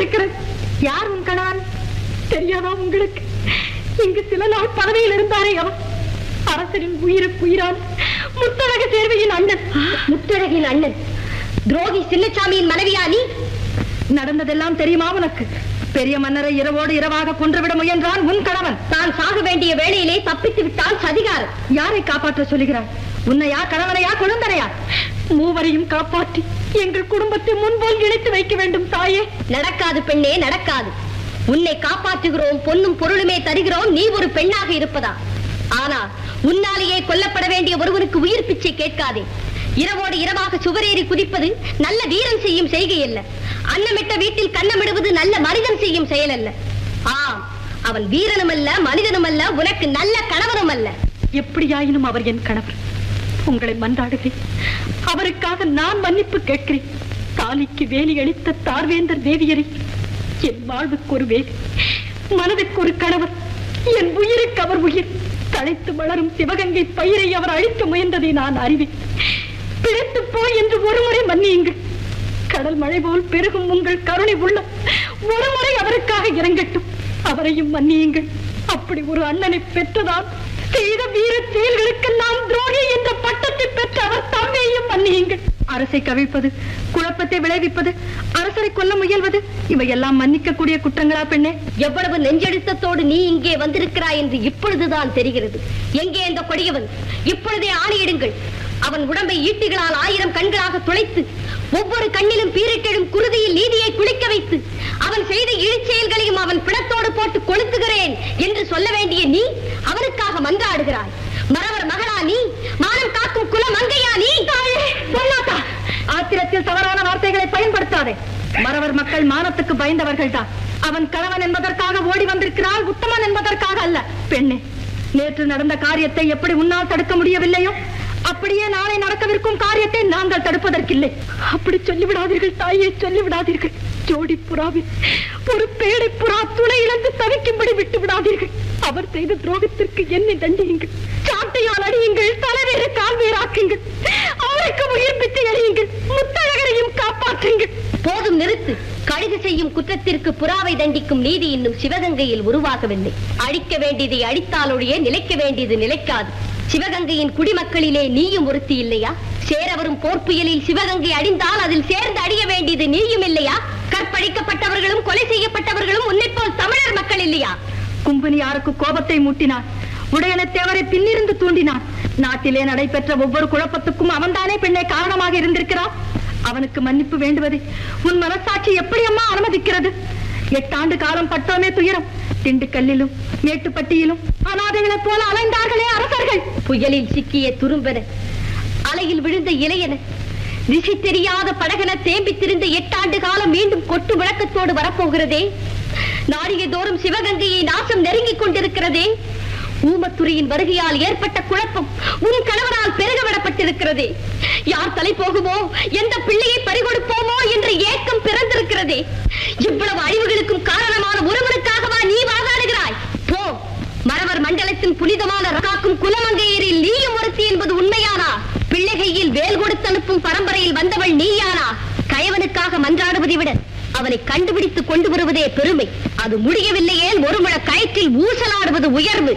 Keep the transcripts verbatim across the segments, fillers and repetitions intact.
இருக்கிறது. யார் உன் கணவன் தெரியாதா உங்களுக்கு? இங்கு சில நாள் பதவியில் இருந்தாரே அவர், அரசரின் உயிருக்கு உயிரான முத்தழக சேர்வையின் அண்ணன். முத்தழகின் அண்ணன் துரோகி சின்னசாமியின் மனைவியா நீ? நடந்ததெல்லாம் தெரியுமா உனக்கு? பெரிய மன்னரை இரவோடு இரவாக கொன்றுவிட முயன்றான் உன் கணவன். தான் சாக வேண்டிய வேளையிலே தப்பித்து விட்டால் சதிகாரம். யாரை காப்பாற்ற சொல்லுகிறார்? உன்னையா, கணவனையா, குழந்தனையா? மூவரையும் காப்பாற்றி எங்கள் குடும்பத்தை முன்போல் இணைத்து வைக்க வேண்டும் தாயே. நடக்காது பெண்ணே, நடக்காது. உன்னை காப்பாற்றுகிறோம், பொன்னும் பொருளுமே தருகிறோம், நீ ஒரு பெண்ணாக இருப்பதா? ஆனால் உன்னாலேயே கொல்லப்பட வேண்டிய ஒருவனுக்கு உயிர் பிச்சை கேட்காதே. இரவோடு இரவாக சுவரேறி குதிப்பது நல்ல வீரன் செய்யும் செய்கை அல்ல. அன்னமிட்ட வீட்டில் கண்ணமிடுவது நல்ல மனிதன் செய்யும் செயல் அல்ல. ஆம், அவன் வீரனும் அல்ல, மனிதனும் அல்ல, உனக்கு நல்ல கணவனும் அல்ல. எப்படியாயினும் அவர் என் கணவர். உங்களை மன்றாடுகிறேன், அவருக்காக நான் மன்னிப்பு கேட்கிறேன். தாலிக்கு வேலி அளித்த தார்வேந்தர் தேவியரை என் வாழ்வுக்கு ஒரு வேலி, மனதுக்கு ஒரு கணவர், என் உயிருக்கு அவர் உயிர். தழைத்து வளரும் சிவகங்கை பயிரை அவர் அழிக்க முயன்றதை நான் அறிவேன். பிழைத்து போய் என்று ஒருமுறை மன்னியுங்கள். கடல் மழை போல் பெருகும் உங்கள் கருணை உள்ளம் ஒருமுறை அவருக்காக இறங்கட்டும். அவரையும் மன்னியுங்கள். அப்படி ஒரு அண்ணனை பெற்றதால் செய்த வீர செயல்களுக்கெல்லாம் துரோகி என்ற பட்டத்தை பெற்ற அவர் தம்மையும் மன்னியுங்கள். அரசை கவிழ்ப்பது, குழப்பத்தை விளைவிப்பது, அரசரை கொல்ல முயல்வது, இவையெல்லாம் மன்னிக்கக்கூடிய குற்றங்களா பெண்ணே? எவ்வளவு நெஞ்செழுத்தத்தோடு நீ இங்கே வந்திருக்கிறாய் என்று இப்பொழுதுதான் தெரிகிறது. எங்கே இந்த கொடியவன்? இப்பொழுதே ஆணையிடுங்கள். அவன் உடம்பை ஈட்டிகளால் ஆயிரம் கண்களாக துளைத்து ஒவ்வொரு கண்ணிலும் பீரிட்டெழும் குருதியில் நீதியை குளிக்க வைத்து அவன் செய்த இழிச்செயல்களையும் அவன் பிணத்தோடு போட்டு கொளுத்துகிறேன் என்று சொல்ல வேண்டிய நீ அவனுக்காக மன்றாடுகிறாய். மறவர் மகளா நீ? மானம் காக்கும் குல மங்கையா நீ? சொல்லாதா, ஆத்திரத்தில் தவறான வார்த்தைகளை பயன்படுத்தாதே. மறவர் மக்கள் மானத்துக்கு பயந்தவர்கள் தான். அவன் கணவன் என்பதற்காக ஓடி வந்திருக்கிறாள், உத்தமன் என்பதற்காக அல்ல. பெண்ணே, நேற்று நடந்த காரியத்தை எப்படி உன்னால் தடுக்க முடியவில்லையோ அப்படியே நாளை நடக்கவிருக்கும் காரியத்தை நாங்கள் தடுப்பதற்கில்லை. அப்படி சொல்லிவிடாதீர்கள் தாயே, சொல்லிவிடாதீர்கள். ஜோடி புறாவில் ஒரு பேடை புறா துணை இழந்து தவிக்கும்படி விட்டு விடாதீர்கள். அவர் செய்த துரோகத்திற்கு என்னை தண்டியுங்கள். சாட்டையால் அடியுங்கள், தலைவேறு கால்வேராக்குங்கள். அவருக்கு உயிர் பிச்சை அடியுங்கள். முத்தழகரையும் காப்பாற்றுங்கள். போதும், நிறுத்து. கழுகு செய்யும் குற்றத்திற்கு புறாவை தண்டிக்கும் நீதி இன்னும் சிவகங்கையில் உருவாகவில்லை. அழிக்க வேண்டியதை அழித்தாலொழிய நிலைக்க வேண்டியது நிலைக்காது. சிவகங்கையின் குடிமக்களிலே நீயும் ஒருத்தி இல்லையா? சேரவரும் போர்ப்புயலில் சிவகங்கை அடிந்தால் அதில் சேர்ந்து அடிய வேண்டியது நீயும் இல்லையா? கற்பழிக்கப்பட்டவர்களும் கொலை செய்யப்பட்டவர்களும் உன்னை போல் தமிழர் மக்கள் இல்லையா? கும்பனியாருக்கு கோபத்தை மூட்டினான், உடையனத்தேவரை பின்னிருந்து தூண்டினான். நாட்டிலே நடைபெற்ற ஒவ்வொரு குழப்பத்துக்கும் அவன்தானே பெண்ணை காரணமாக இருந்திருக்கிறான். அவனுக்கு மன்னிப்பு வேண்டுவதை உன் மனசாட்சி எப்படி அம்மா அனுமதிக்கிறது? எட்டாண்டு காலம் பட்டோமே துயரம். திண்டுக்கல்லிலும் மேட்டுப்பட்டியிலும் அனாதைகளைப் போல அலைந்தார்களே அரசர்கள். புயலில் சிக்கிய துரும்பென, அலையில் விழுந்த இலையென, திசை தெரியாத படகென தேம்பி திரிந்த எட்டாண்டு காலம் மீண்டும் கொட்டு விளக்கத்தோடு வரப்போகிறதே. நாடிகை தோறும் சிவகங்கையை நாசம் நெருங்கிக் கொண்டிருக்கிறதே. ஊமத்துறையின் வருகையால் ஏற்பட்ட குழப்பம் உன் கணவரால் பெருகவிடப்பட்டிருக்கிறதே. யார் தலை போகுமோ, எந்த பிள்ளையை பறிகொடுப்போமோ என்ற ஏக்கம் பிறந்திருக்கிறதே. இவ்வளவு அழிவுகளுக்கும் காரணமான ஒருவனுக்காகவா நீ வாதாடுகிறாய்? போ, மறவர் மண்டலத்தின் புனிதமான காக்கும் குலமங்கையரில் நீயும் ஒருத்தி என்பது உண்மையானா? பிள்ளைகையில் வேல் கொடுத்து அனுப்பும் பரம்பரையில் வந்தவள் நீயானா? கயவனுக்காக மன்றாடுவதை விட அவனை கண்டுபிடித்து கொண்டு வருவதே பெருமை. அது முடியவில்லையே ஒரு முழ கயிற்றில் ஊசலாடுவது உயர்வு.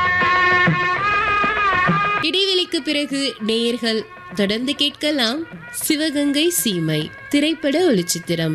இடைவெளிக்கு பிறகு நேயர்கள் தொடர்ந்து கேட்கலாம் சிவகங்கை சீமை திரைப்பட ஒளிச்சித்திரம்.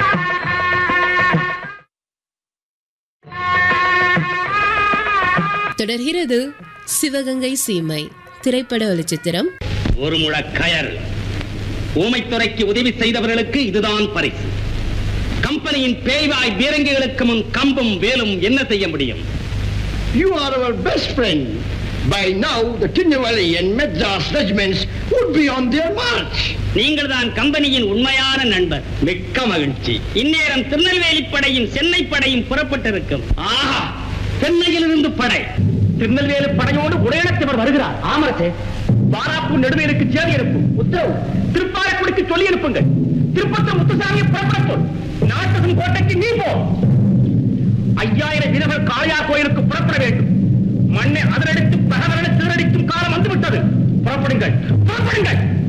தொடர்கிறது சிவகங்கை சீமை திரைப்பட ஒளிச்சித்திரம். ஒரு முழ கயர். ஊமைத்துறைக்கு உதவி செய்தவர்களுக்கு இதுதான் பரிசு. கம்பெனியின் பேய்வாய் பீரங்கிகளுக்கு முன் கம்பும் வேலும் என்ன செய்ய முடியும்? You are our best friend. By now the Tinuvali and Madras regiments would be on their march. நீங்கள் தான் கம்பெனியின் உண்மையான நண்பர். மிக்க மகிழ்ச்சி. இந்நேரம் திருநெல்வேலி படையும் சென்னை படையும் புறப்பட்டிருக்கும். ஆஹா, சென்னையிலிருந்து படை. திருநெல்வேலி படையோடு உடையனத்தவர் வருகிறார். ஆமரசே, பாராப்பூர் நெடுவேலுக்கு சேவை இருக்கும் உத்தரவு திருப்பாரக்குடிக்கு சொல்லி இருப்புங்கள். திருப்பத்தூர் முத்துசாமியை புறப்படத்தோம். நாட்டகம் கோட்டைக்கு நீ போ. ஐயாயிரம் வீரர்கள் காளையார் கோயிலுக்கு புறப்பட வேண்டும். மண்ணை அதிரடித்து பகவரனை சிதறடிக்கும் காலம் வந்துவிட்டது. புறப்படுங்கள், புறப்படுங்கள்.